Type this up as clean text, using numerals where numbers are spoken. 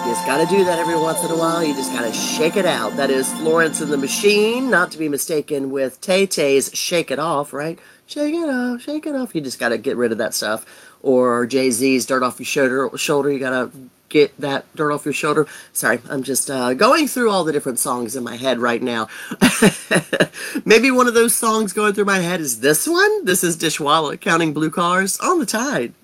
just gotta do that every once in a while. You just gotta shake it out. That is Florence and the Machine, not to be mistaken with Tay-Tay's Shake It Off, right? Shake it off, shake it off. You just gotta get rid of that stuff. Or Jay-Z's Dirt Off Your Shoulder. You gotta get that dirt off your shoulder. Sorry, I'm just going through all the different songs in my head right now. Maybe one of those songs going through my head is this one. This is Dishwalla, Counting Blue Cars on the Tide.